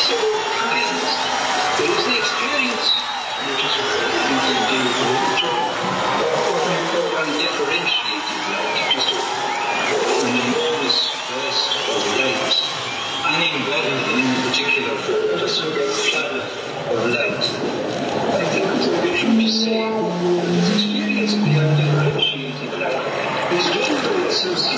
So, brilliant. But it's the experience which is what you can do with the job. Or undifferentiated light, just an enormous burst of light, unembodied in any particular form, just a flood of light. I think it's a bit true to say that this experience of the undifferentiated light is generally associated